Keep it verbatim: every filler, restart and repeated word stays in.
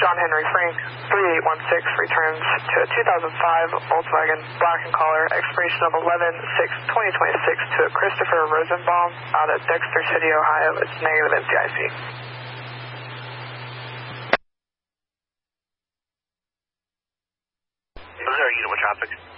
John Henry Frank, three eight one six, returns to a two thousand five Volkswagen black in color, expiration of eleven six twenty twenty-six, to a Christopher Rosenbaum out at Dexter City, Ohio. It's negative N C I C. Those are unit with traffic.